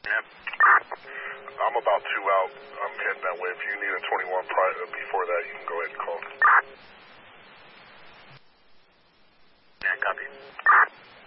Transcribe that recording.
Yep. I'm about 2 out. I'm heading that way. If you need a 21 before that, you can go ahead and call.